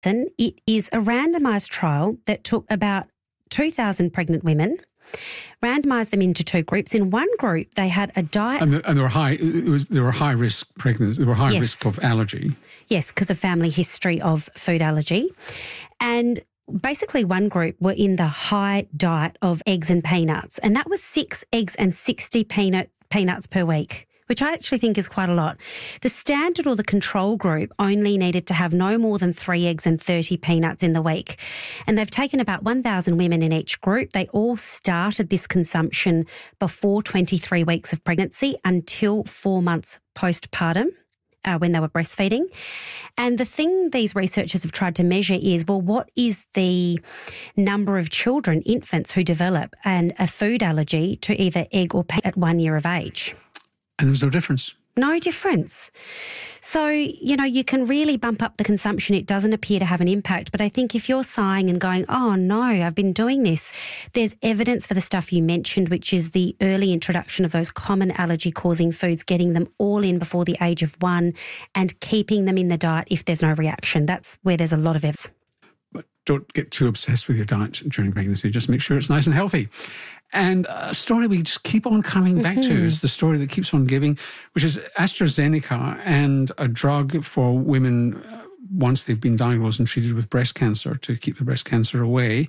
It is a randomised trial that took about 2,000 pregnant women, randomised them into two groups. In one group, they had a diet... And they were high. They were high-risk pregnancies. They were high risk of allergy. Yes, because of family history of food allergy. And basically one group were in the high diet of eggs and peanuts, and that was 6 eggs and 60 peanuts per week, which I actually think is quite a lot. The standard or the control group only needed to have no more than 3 eggs and 30 peanuts in the week. And they've taken about 1,000 women in each group. They all started this consumption before 23 weeks of pregnancy until 4 months postpartum. When they were breastfeeding. And the thing these researchers have tried to measure is, well, what is the number of children, infants, who develop a food allergy to either egg or peanut at 1 year of age? And there's no difference. No difference. So, you can really bump up the consumption. It doesn't appear to have an impact. But I think if you're sighing and going, oh, no, I've been doing this, there's evidence for the stuff you mentioned, which is the early introduction of those common allergy-causing foods, getting them all in before the age of 1 and keeping them in the diet if there's no reaction. That's where there's a lot of evidence. But don't get too obsessed with your diet during pregnancy. Just make sure it's nice and healthy. And a story we just keep on coming back to is the story that keeps on giving, which is AstraZeneca and a drug for women once they've been diagnosed and treated with breast cancer to keep the breast cancer away.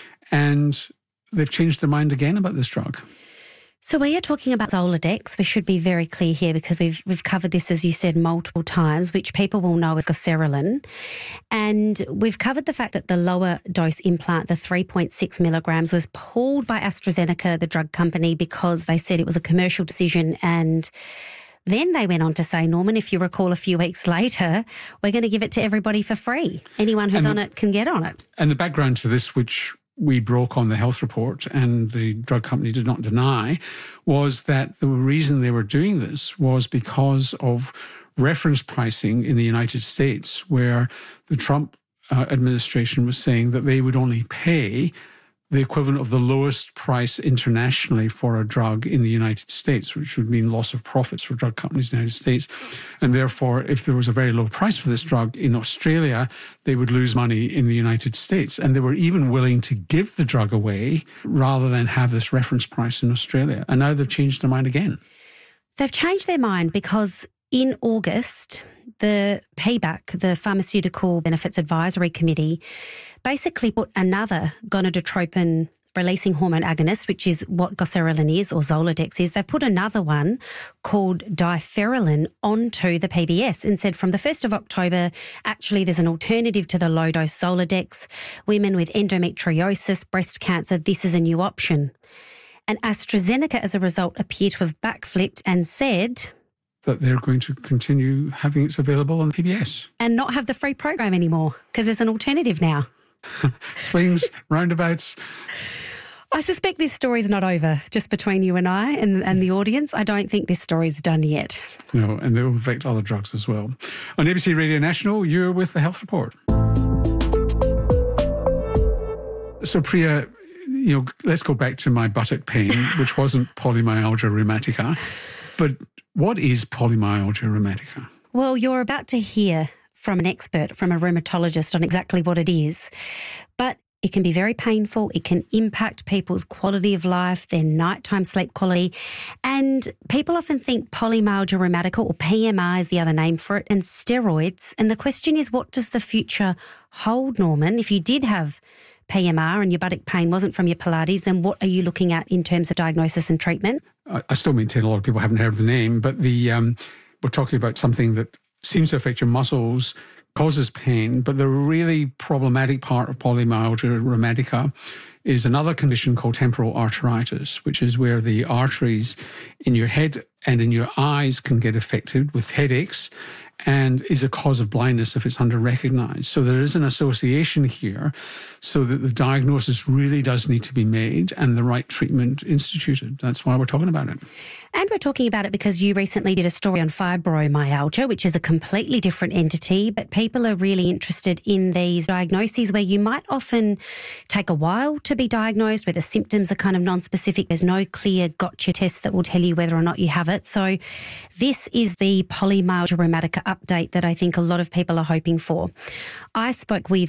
And they've changed their mind again about this drug. So we are talking about Zoladex. We should be very clear here because we've covered this, as you said, multiple times, which people will know as goserelin. And we've covered the fact that the lower dose implant, the 3.6 milligrams, was pulled by AstraZeneca, the drug company, because they said it was a commercial decision. And then they went on to say, Norman, if you recall a few weeks later, we're going to give it to everybody for free. Anyone who's on it can get on it. And the background to this, which we broke on the health report and the drug company did not deny, was that the reason they were doing this was because of reference pricing in the United States, where the Trump administration was saying that they would only pay the equivalent of the lowest price internationally for a drug in the United States, which would mean loss of profits for drug companies in the United States. And therefore, if there was a very low price for this drug in Australia, they would lose money in the United States. And they were even willing to give the drug away rather than have this reference price in Australia. And now they've changed their mind again. They've changed their mind because in August, the PBAC, the Pharmaceutical Benefits Advisory Committee, basically put another gonadotropin releasing hormone agonist, which is what goserelin is or Zoladex is. They've put another one called diferolin onto the PBS and said from the 1st of October, actually there's an alternative to the low-dose Zoladex. Women with endometriosis, breast cancer, this is a new option. And AstraZeneca, as a result, appear to have backflipped and said that they're going to continue having it available on PBS. And not have the free program anymore because there's an alternative now. Swings, roundabouts. I suspect this story's not over, just between you and I and the audience. I don't think this story's done yet. No, and it will affect other drugs as well. On ABC Radio National, you're with the Health Report. So, Priya, let's go back to my buttock pain, which wasn't polymyalgia rheumatica. But what is polymyalgia rheumatica? Well, you're about to hear from an expert, from a rheumatologist on exactly what it is. But it can be very painful. It can impact people's quality of life, their nighttime sleep quality. And people often think polymyalgia rheumatica, or PMR is the other name for it, and steroids. And the question is, what does the future hold, Norman? If you did have PMR and your buttock pain wasn't from your Pilates, then what are you looking at in terms of diagnosis and treatment? I still maintain a lot of people haven't heard of the name, but we're talking about something that seems to affect your muscles, causes pain, but the really problematic part of polymyalgia rheumatica is another condition called temporal arteritis, which is where the arteries in your head and in your eyes can get affected with headaches and is a cause of blindness if it's under-recognised. So there is an association here so that the diagnosis really does need to be made and the right treatment instituted. That's why we're talking about it. And we're talking about it because you recently did a story on fibromyalgia, which is a completely different entity, but people are really interested in these diagnoses where you might often take a while to be diagnosed, where the symptoms are kind of non-specific. There's no clear gotcha test that will tell you whether or not you have it. So this is the polymyalgia rheumatica update that I think a lot of people are hoping for. I spoke with